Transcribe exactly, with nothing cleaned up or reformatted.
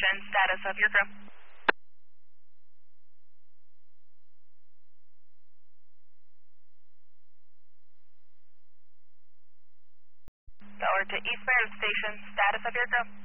Station, status of your crew. Tower to East Meredith Station, status of your crew.